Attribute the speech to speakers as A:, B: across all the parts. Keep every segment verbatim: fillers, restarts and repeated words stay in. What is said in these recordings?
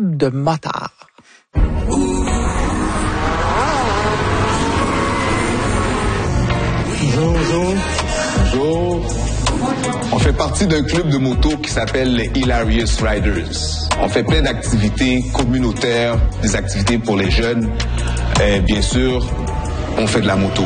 A: club de motards.
B: Bonjour, bonjour. Bonjour. On fait partie d'un club de moto qui s'appelle les Hilarious Riders. On fait plein d'activités communautaires, des activités pour les jeunes. Et bien sûr, on fait de la moto.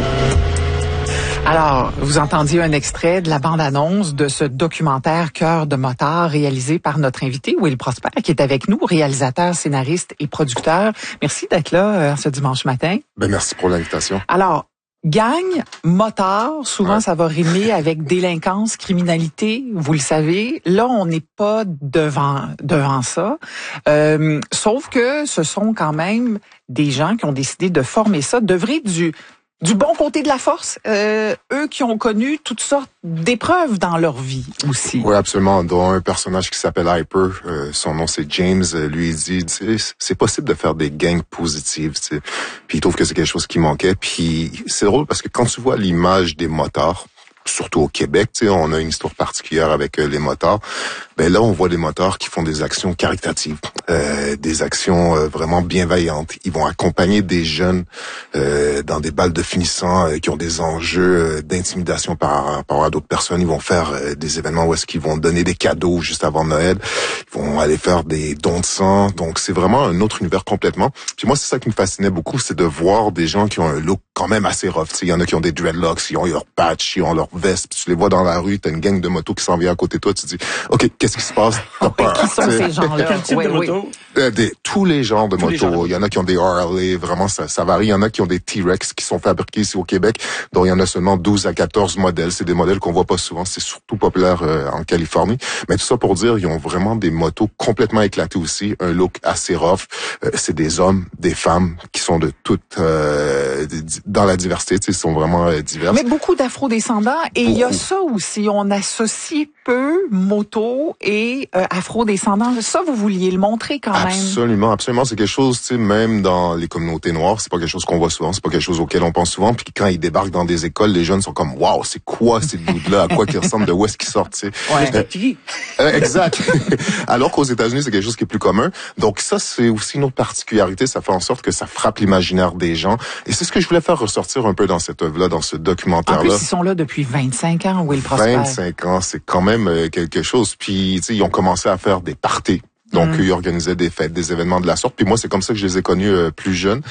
A: Alors, vous entendiez un extrait de la bande-annonce de ce documentaire Cœur de motard réalisé par notre invité Will Prosper, qui est avec nous, réalisateur, scénariste et producteur. Merci d'être là euh, ce dimanche matin.
C: Ben merci pour l'invitation.
A: Alors, gang, motard, souvent
C: ouais.
A: ça va rimer avec délinquance, criminalité, vous le savez. Là, on n'est pas devant devant ça. Euh, sauf que ce sont quand même des gens qui ont décidé de former ça, d'œuvrer du du bon côté de la force. Euh, eux qui ont connu toutes sortes d'épreuves dans leur vie aussi.
C: Oui, absolument. Dont un personnage qui s'appelle Hyper, euh, son nom c'est James, euh, lui il dit, tu sais, c'est possible de faire des gangs positives, tu sais. Puis il trouve que c'est quelque chose qui manquait. Puis c'est drôle parce que quand tu vois l'image des motards, surtout au Québec, tu sais, on a une histoire particulière avec euh, les motards. Ben là, on voit des motards qui font des actions caritatives, euh, des actions euh, vraiment bienveillantes. Ils vont accompagner des jeunes euh, dans des balles de finissants euh, qui ont des enjeux euh, d'intimidation par rapport à d'autres personnes. Ils vont faire euh, des événements où est-ce qu'ils vont donner des cadeaux juste avant Noël. Ils vont aller faire des dons de sang. Donc, c'est vraiment un autre univers complètement. Puis moi, c'est ça qui me fascinait beaucoup, c'est de voir des gens qui ont un look quand même assez rough. Il y en a qui ont des dreadlocks, ils ont leur patch, ils ont leur veste. Puis tu les vois dans la rue, t'as une gang de motos qui s'en vient à côté de toi. Tu te dis, OK, qu'est-ce qui se passe? T'as peur.
A: Qui sont ces gens-là?
D: Quel type
A: oui,
D: de
A: oui.
D: moto?
C: Euh, des, tous les genres de
D: Tous les genres de
C: motos. Il y en a qui ont des R L A, vraiment, ça, ça varie. Il y en a qui ont des T-Rex qui sont fabriqués ici au Québec, dont il y en a seulement douze à quatorze modèles. C'est des modèles qu'on voit pas souvent. C'est surtout populaire euh, en Californie. Mais tout ça pour dire, ils ont vraiment des motos complètement éclatées aussi, un look assez rough. Euh, c'est des hommes, des femmes qui sont de toutes, euh, dans la diversité, tu sais, ils sont vraiment euh, divers.
A: Mais beaucoup d'afro-descendants. Et il y a ça aussi, on associe peu moto et euh, afro-descendants. Ça, vous vouliez le montrer quand même.
C: Absolument, absolument. C'est quelque chose, tu sais, même dans les communautés noires, c'est pas quelque chose qu'on voit souvent, c'est pas quelque chose auquel on pense souvent. Puis quand ils débarquent dans des écoles, les jeunes sont comme, waouh, c'est quoi ces dudes-là, à quoi qu'ils ressemblent, de où est-ce qu'ils sortent, tu sais.
A: Ouais.
C: Euh, euh, exact. Alors qu'aux États-Unis, c'est quelque chose qui est plus commun. Donc ça, c'est aussi une autre particularité. Ça fait en sorte que ça frappe l'imaginaire des gens. Et c'est ce que je voulais faire ressortir un peu dans cette œuvre-là, dans ce documentaire-là.
A: En plus, ils sont là depuis vingt-cinq ans, Will Prosper.
C: vingt-cinq ans, c'est quand même euh, quelque chose. Puis, tu sais, ils ont commencé à faire des parties. Donc, mm. ils organisaient des fêtes, des événements de la sorte. Puis moi, c'est comme ça que je les ai connus euh, plus jeunes.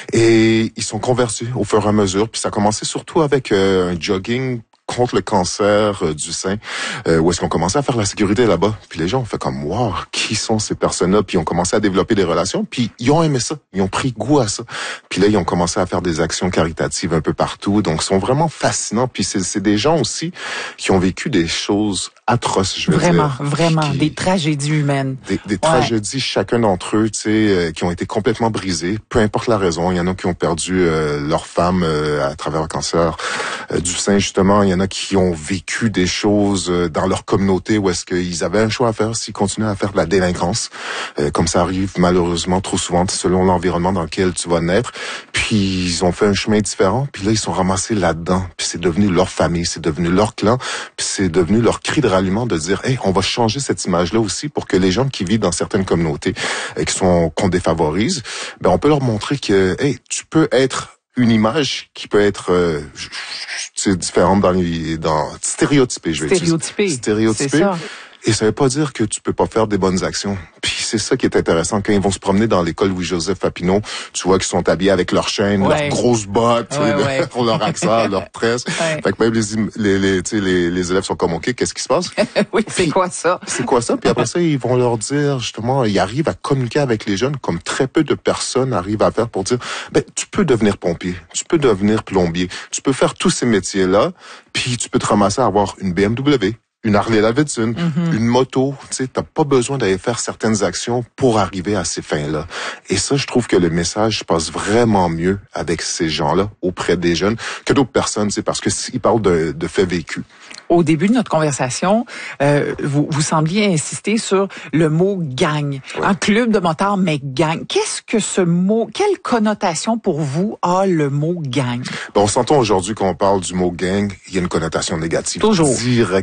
C: Et ils sont convertis au fur et à mesure. Puis ça a commencé surtout avec euh, un jogging contre le cancer euh, du sein, euh, où est-ce qu'on commençait à faire la sécurité là-bas. Puis les gens ont fait comme, wow, qui sont ces personnes-là? Puis ils ont commencé à développer des relations. Puis ils ont aimé ça. Ils ont pris goût à ça. Puis là, ils ont commencé à faire des actions caritatives un peu partout. Donc, ils sont vraiment fascinants. Puis c'est, c'est des gens aussi qui ont vécu des choses atroces, je veux
A: vraiment,
C: dire.
A: Vraiment, vraiment.
C: Qui,
A: des tragédies humaines.
C: Des, des
A: ouais.
C: tragédies, chacun d'entre eux, tu sais, euh, qui ont été complètement brisés, peu importe la raison. Il y en a qui ont perdu euh, leur femme euh, à travers le cancer euh, du sein, justement. Il y en a qui ont vécu des choses euh, dans leur communauté où est-ce qu'ils avaient un choix à faire s'ils continuaient à faire de la délinquance, euh, comme ça arrive malheureusement trop souvent selon l'environnement dans lequel tu vas naître. Puis ils ont fait un chemin différent, puis là ils sont ramassés là-dedans. Puis c'est devenu leur famille, c'est devenu leur clan, puis c'est devenu leur cri de ralliement de dire, hey, on va changer cette image-là aussi pour que les gens qui vivent dans certaines communautés et qui sont qu'on défavorise, ben on peut leur montrer que, hey, tu peux être une image qui peut être euh, c'est différente dans les dans stéréotypée, je vais
A: stéréotypée,
C: dire. Stéréotypée. C'est ça. Et ça veut pas dire que tu peux pas faire des bonnes actions. Puis c'est ça qui est intéressant. Quand ils vont se promener dans l'école Louis-Joseph Papineau, tu vois qu'ils sont habillés avec leurs chaînes,
A: ouais.
C: leurs grosses bottes,
A: ouais, ouais.
C: pour leur accent, leur tresse. Ouais. Fait que même les, les, les, tu sais, les, les élèves sont comme, OK, qu'est-ce qui se passe?
A: Oui, c'est quoi ça?
C: C'est quoi ça? Puis après ça, ils vont leur dire, justement, ils arrivent à communiquer avec les jeunes comme très peu de personnes arrivent à faire pour dire, ben, tu peux devenir pompier, tu peux devenir plombier, tu peux faire tous ces métiers-là, puis tu peux te ramasser à avoir une B M W. Une Harley-Davidson, mm-hmm. une moto, tu sais, t'as pas besoin d'aller faire certaines actions pour arriver à ces fins-là. Et ça, je trouve que le message passe vraiment mieux avec ces gens-là auprès des jeunes que d'autres personnes, tu sais, parce que ils parlent de, de faits vécus.
A: Au début de notre conversation, euh, vous, vous sembliez insister sur le mot gang. Ouais. Un club de motards, mais gang. Qu'est-ce que ce mot, quelle connotation pour vous a le mot gang?
C: Ben, on s'entend aujourd'hui qu'on parle du mot gang, il y a une connotation négative.
A: Toujours.
C: Directement qui est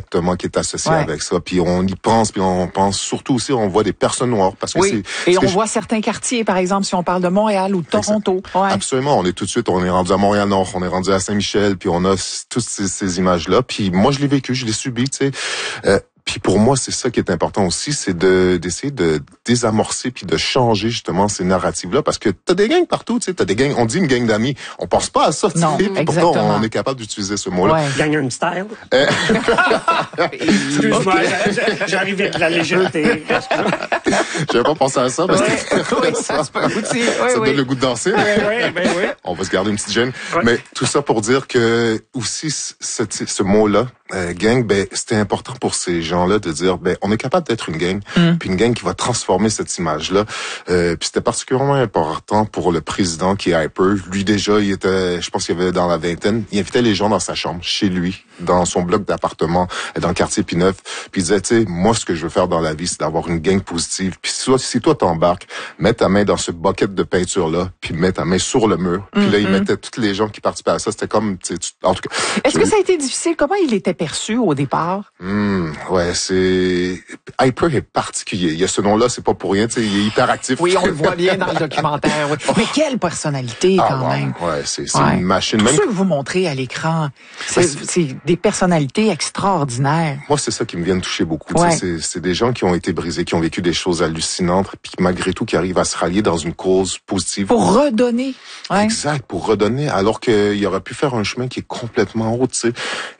C: est associé
A: ouais.
C: avec ça. Puis on y pense, puis on pense surtout aussi, on voit des personnes noires. Parce que
A: oui,
C: c'est,
A: et on
C: je...
A: voit certains quartiers, par exemple, si on parle de Montréal ou de Toronto. Ouais.
C: Absolument, on est tout de suite, on est rendu à Montréal-Nord, on est rendu à Saint-Michel, puis on a toutes ces, ces images-là. Puis moi, je l'ai vécu, je l'ai subi, tu sais. Euh, Puis pour moi, c'est ça qui est important aussi, c'est de d'essayer de désamorcer puis de changer justement ces narratives-là, parce que t'as des gangs partout, tu sais, t'as des gangs. On dit une gang d'amis, on pense pas à ça, tu
A: non,
C: sais.
A: Exactement.
C: Pourtant, on est capable d'utiliser ce mot-là.
A: Ouais.
D: Gangnam Style.
C: Euh...
D: Excuse-moi, okay. J'arrive avec la légèreté.
C: J'avais pas pensé à ça, parce
A: ouais.
C: que
A: oui, ça se peut aussi. Oui,
C: ça
A: oui.
C: donne le goût de danser.
D: Oui, oui, ben oui.
C: On va se garder une petite gêne.
D: Ouais.
C: Mais tout ça pour dire que aussi ce, ce mot-là, euh, gang, ben c'était important pour ces gens-là de dire, ben on est capable d'être une gang, mm. puis une gang qui va transformer cette image-là. Euh, puis c'était particulièrement important pour le président qui est Hyper. Lui déjà, il était, je pense qu'il avait dans la vingtaine, il invitait les gens dans sa chambre, chez lui, dans son bloc d'appartement, dans le quartier P-neuf. Puis il disait, tu sais, moi ce que je veux faire dans la vie, c'est d'avoir une gang positive. Puis si toi, si toi t'embarques, mets ta main dans ce bucket de peinture-là, puis mets ta main sur le mur. Puis mm-hmm. là, il mettait tous les gens qui participaient à ça. C'était comme, tu sais, en tout cas.
A: Est-ce que ça a été difficile? Comment il était perçu au départ?
C: Hum, ouais, c'est Hyper est particulier. Il y a ce nom-là, c'est pas pour rien. Tu sais, il est hyper actif.
A: Oui, on le voit bien dans le documentaire. Oui. Mais quelle personnalité
C: ah,
A: quand
C: wow.
A: même.
C: Ouais, c'est, c'est
A: ouais.
C: une machine.
A: Tout
C: même
A: ce que vous montrez à l'écran, c'est, c'est... c'est des personnalités extraordinaires.
C: Moi, c'est ça qui me vient de toucher beaucoup.
A: Ouais.
C: C'est, c'est des gens qui ont été brisés, qui ont vécu des choses hallucinantes, puis malgré tout, qui arrivent à se rallier dans une cause positive.
A: Pour redonner. Ouais.
C: Exact, pour redonner, alors qu'il aurait pu faire un chemin qui est complètement haut, tu sais.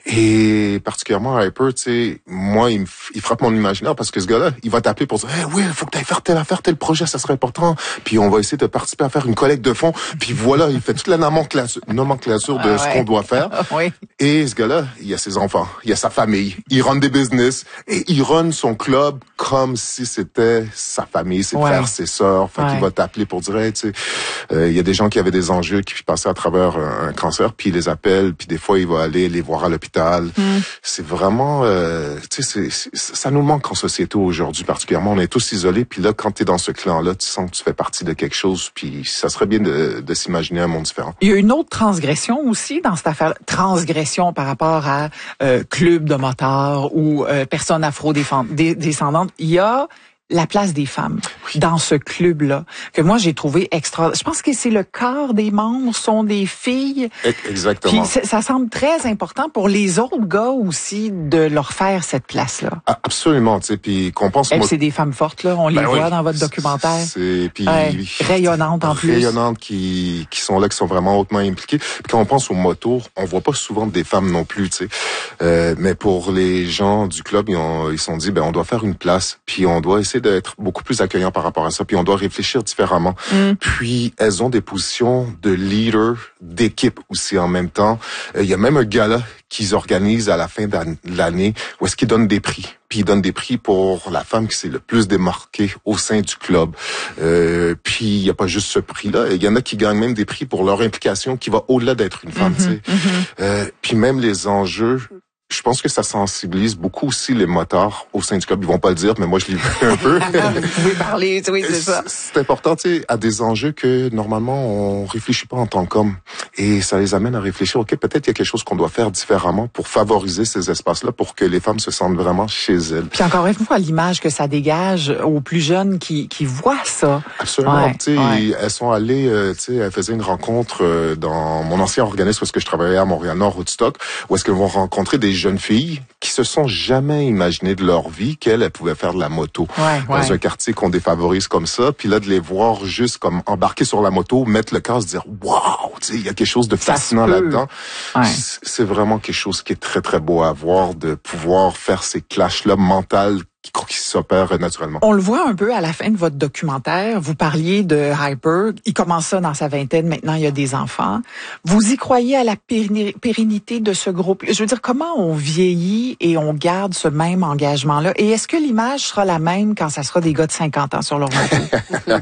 C: Et particulièrement Hyper, tu sais, moi, il, me, il frappe mon imaginaire parce que ce gars-là, il va t'appeler pour dire, hey, oui, il faut que tu ailles faire telle affaire, tel projet, ça serait important. Puis on va essayer de participer à faire une collecte de fonds. Puis voilà, il fait toute la nomenclature, nomenclature de ah, ce ouais. qu'on doit faire.
A: oui.
C: Et ce gars-là, il a ses enfants, il a sa famille, il run des business et il run son club comme si c'était sa famille, ses ouais. frères, ses sœurs. Fait ouais. qu'il va t'appeler pour dire, hey, tu sais, euh, il y a des gens qui avaient des enjeux, qui passaient à travers un, un cancer, puis il les appelle, puis des fois il va aller les voir à l'hôpital. Mm. C'est vraiment, euh, tu sais, c'est, c'est, ça nous manque en société aujourd'hui particulièrement. On est tous isolés, puis là, quand t'es dans ce clan-là, tu sens que tu fais partie de quelque chose, puis ça serait bien de, de s'imaginer un monde différent.
A: Il y a une autre transgression aussi dans cette affaire, transgression par rapport à euh, club de motards ou euh, personnes afro-descendantes. Il y a la place des femmes oui. dans ce club-là, que moi j'ai trouvé extra. Je pense que c'est le quart des membres sont des filles.
C: Exactement.
A: Puis ça semble très important pour les autres gars aussi de leur faire cette place-là.
C: Ah, absolument, tu sais, puis qu'on pense.
A: Et
C: moi...
A: c'est des femmes fortes là, on les ben voit oui. dans votre documentaire.
C: C'est puis
A: ouais, rayonnantes en plus.
C: Rayonnantes qui qui sont là, qui sont vraiment hautement impliquées. Puis quand on pense aux motos, on voit pas souvent des femmes non plus, tu sais. Euh, mais pour les gens du club, ils ont ils se sont dit ben on doit faire une place, puis on doit essayer d'être beaucoup plus accueillant par rapport à ça, puis on doit réfléchir différemment. Mm. Puis elles ont des positions de leader, d'équipe aussi en même temps. Il euh, y a même un gala qu'ils organisent à la fin de l'année où est-ce qu'ils donnent des prix. Puis ils donnent des prix pour la femme qui s'est le plus démarquée au sein du club. Euh, puis il y a pas juste ce prix-là, il y en a qui gagnent même des prix pour leur implication qui va au-delà d'être une femme. Mm-hmm, tu sais. Mm-hmm. Euh, puis même les enjeux. Je pense que ça sensibilise beaucoup aussi les motards au sein du club. Ils vont pas le dire, mais moi, je l'ai vu un peu.
A: Vous pouvez parler, oui, c'est ça.
C: C'est important, tu sais, à des enjeux que, normalement, on réfléchit pas en tant qu'homme. Et ça les amène à réfléchir, OK, peut-être il y a quelque chose qu'on doit faire différemment pour favoriser ces espaces-là, pour que les femmes se sentent vraiment chez elles.
A: Puis encore une fois, l'image que ça dégage aux plus jeunes qui, qui voient ça.
C: Absolument.
A: Ouais,
C: tu sais,
A: ouais.
C: elles sont allées, euh, tu sais, elles faisaient une rencontre euh, dans mon ancien organisme où est-ce que je travaillais à Montréal-Nord, Woodstock, où est-ce qu'elles vont rencontrer des jeunes filles qui se sont jamais imaginées de leur vie qu'elles elles pouvaient faire de la moto
A: ouais,
C: dans
A: ouais.
C: un quartier qu'on défavorise comme ça, puis là de les voir juste comme embarquer sur la moto, mettre le casque, dire waouh, tu sais, il y a quelque chose de fascinant là-dedans.
A: Ouais.
C: C'est vraiment quelque chose qui est très très beau à voir, de pouvoir faire ces clashs là mentales qui, qui s'opèrent naturellement.
A: On le voit un peu à la fin de votre documentaire. Vous parliez de Hyper. Il commence ça dans sa vingtaine. Maintenant, il y a des enfants. Vous y croyez à la pérennité de ce groupe? Je veux dire, comment on vieillit et on garde ce même engagement-là? Et est-ce que l'image sera la même quand ça sera des gars de cinquante ans sur leur moto?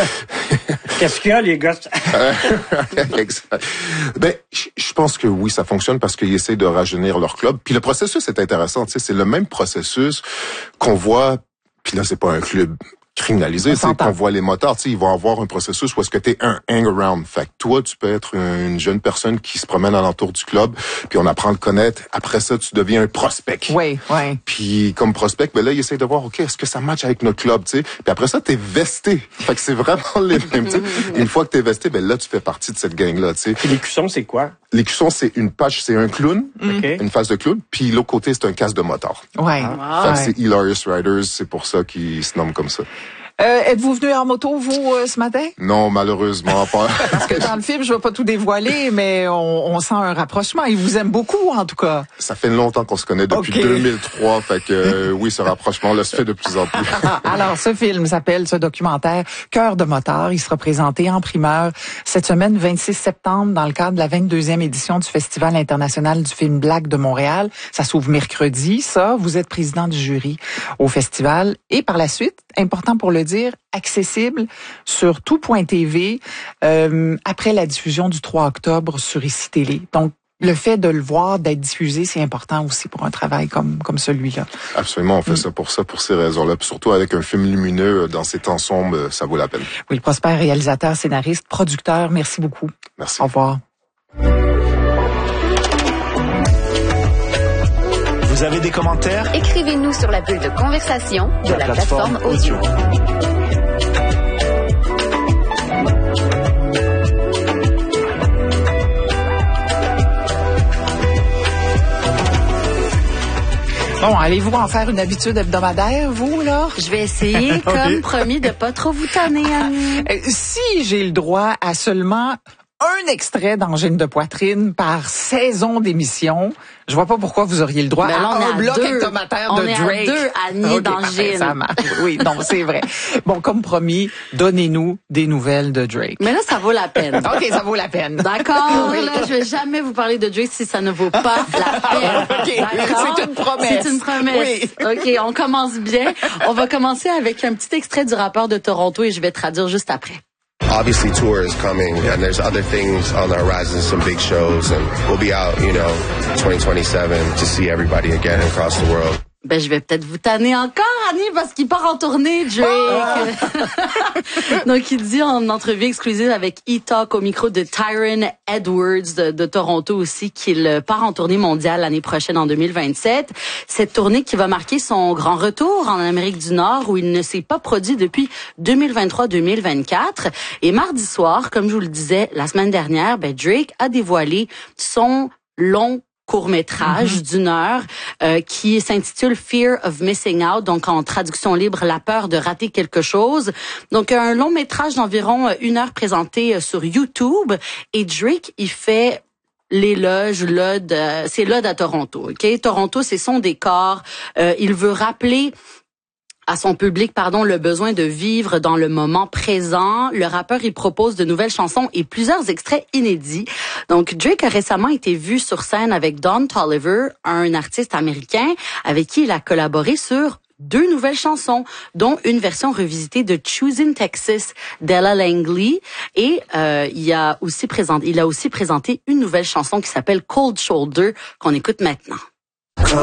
D: Qu'est-ce qu'il y a, les gars?
C: Exact. Ben, je pense que oui, ça fonctionne parce qu'ils essayent de rajeunir leur club. Puis le processus est intéressant. Tu sais, c'est le même processus qu'on voit. Puis là, c'est pas un club criminalisé, tu sais, qu'on voit les motards, tu sais, ils vont avoir un processus où est-ce que t'es un hang-around. Fait que toi, tu peux être une jeune personne qui se promène alentour du club, puis on apprend à le connaître. Après ça, tu deviens un prospect.
A: Oui, oui.
C: Puis comme prospect, ben là, il essaie de voir, OK, est-ce que ça match avec notre club, tu sais. Puis après ça, t'es vesté. Fait que c'est vraiment les mêmes, tu sais. Une fois que t'es vesté, ben là, tu fais partie de cette gang-là, tu sais.
D: Puis l'écusson, c'est quoi?
C: L'écusson, c'est une page, c'est un clown,
D: Okay.
C: une face de clown, puis l'autre côté, c'est un casque de motard.
A: Ouais.
C: Ah. Fait que c'est Hilarious Riders, c'est pour ça qu'ils se nomment comme ça.
A: Euh, êtes-vous venu en moto, vous, euh, ce matin?
C: Non, malheureusement pas.
A: Parce que dans le film, je ne vais pas tout dévoiler, mais on, on sent un rapprochement. Il vous aime beaucoup, en tout cas.
C: Ça fait longtemps qu'on se connaît, depuis okay. deux mille trois, fait que euh, oui, ce rapprochement là se fait de plus en plus.
A: Alors, ce film s'appelle, ce documentaire, Cœur de motard. Il sera présenté en primeur cette semaine, vingt-six septembre, dans le cadre de la vingt-deuxième édition du Festival international du film Black de Montréal. Ça s'ouvre mercredi, ça. Vous êtes président du jury au festival. Et par la suite, important pour le dire, accessible sur tout point T V euh, après la diffusion du trois octobre sur Ici Télé. Donc, le fait de le voir, d'être diffusé, c'est important aussi pour un travail comme comme celui-là.
C: Absolument, on fait mm. ça pour ça, pour ces raisons-là. Puis surtout avec un film lumineux dans ces temps sombres, ça vaut la peine.
A: Oui, Prosper, réalisateur, scénariste, producteur, merci beaucoup.
C: Merci.
A: Au revoir.
E: Vous avez des commentaires?
F: Écrivez-nous sur la bulle de conversation de la, la plateforme, plateforme audio.
A: Bon, allez-vous en faire une habitude hebdomadaire, vous, là?
G: Je vais essayer, comme okay. promis, de pas trop vous tanner, Annie.
A: Euh, si j'ai le droit à seulement un extrait d'Angine de poitrine par saison d'émission, je vois pas pourquoi vous auriez le droit
G: ben là,
A: à un bloc
G: deux.
A: hebdomadaire
G: on
A: de
G: est
A: Drake.
G: À deux Annie okay, d'Angine.
A: Ça marche. Oui, non, c'est vrai. Bon, comme promis, donnez-nous des nouvelles de Drake.
G: Mais là, ça vaut la peine.
A: OK, ça vaut la peine.
G: D'accord, là, je vais jamais vous parler de Drake si ça ne vaut pas la peine.
A: Okay.
G: D'accord?
A: C'est une promesse.
G: C'est une promesse.
A: Oui.
G: OK, on commence bien. On va commencer avec un petit extrait du rappeur de Toronto et je vais traduire juste après.
H: Obviously, tour is coming, and there's other things on the horizon, some big shows, and we'll be out, you know, twenty twenty-seven to see everybody again across the world.
G: Ben, je vais peut-être vous tanner encore, Annie, parce qu'il part en tournée, Drake. Ah! Donc, il dit en entrevue exclusive avec E-Talk au micro de Tyron Edwards de, de Toronto aussi qu'il part en tournée mondiale l'année prochaine en deux mille vingt-sept. Cette tournée qui va marquer son grand retour en Amérique du Nord où il ne s'est pas produit depuis deux mille vingt-trois deux mille vingt-quatre. Et mardi soir, comme je vous le disais la semaine dernière, ben, Drake a dévoilé son long court-métrage mm-hmm. d'une heure euh, qui s'intitule Fear of Missing Out, donc en traduction libre, la peur de rater quelque chose. Donc un long métrage d'environ une heure présenté sur YouTube et Drake, il fait l'éloge, l'ode, euh, c'est l'ode à Toronto. Ok, Toronto, c'est son décor. Euh, il veut rappeler à son public, pardon, le besoin de vivre dans le moment présent. Le rappeur, il propose de nouvelles chansons et plusieurs extraits inédits. Donc, Drake a récemment été vu sur scène avec Don Toliver, un artiste américain avec qui il a collaboré sur deux nouvelles chansons, dont une version revisitée de Choosing Texas d'Ella Langley. Et euh, il a aussi présenté, il a aussi présenté une nouvelle chanson qui s'appelle Cold Shoulder qu'on écoute maintenant.